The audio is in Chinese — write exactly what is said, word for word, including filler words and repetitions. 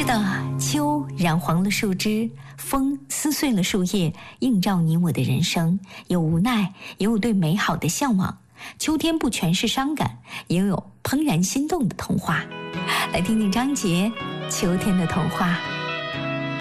是的，秋染黄了树枝，风撕碎了树叶，映照你我的人生，有无奈，也有对美好的向往。秋天不全是伤感，也有怦然心动的童话。来听听张杰《秋天的童话》。